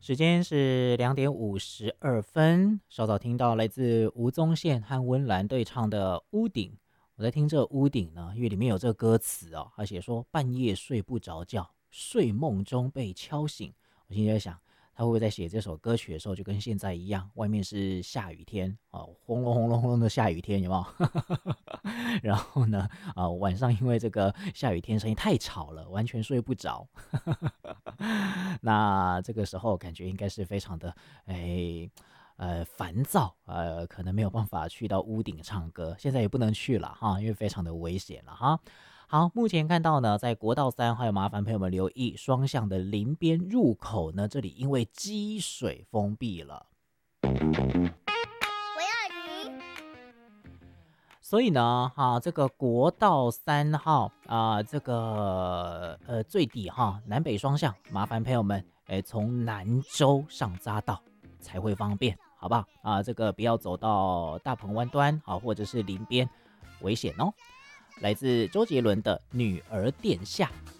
时间是2点52分，稍早听到来自吴宗宪和温岚对唱的《屋顶》。我在听这《屋顶》呢，因为里面有这个歌词哦，他写说半夜睡不着觉，睡梦中被敲醒。我现在在想，他会不会在写这首歌曲的时候就跟现在一样，外面是下雨天哦，轰隆轰隆轰隆的下雨天，有没有？然后呢，晚上因为这个下雨天声音太吵了，完全睡不着。那这个时候感觉应该是非常的烦躁，可能没有办法去到屋顶唱歌，现在也不能去了哈，因为非常的危险了哈。好，目前看到呢，在国道3，还有麻烦朋友们留意双向的林边入口呢，这里因为积水封闭了。 我要鱼。 所以呢，这个国道3号这个最底南北双向，麻烦朋友们，从南州上匝道才会方便，好不好？这个不要走到大鹏湾端或者是林边，危险哦。来自周杰伦的《女儿殿下》。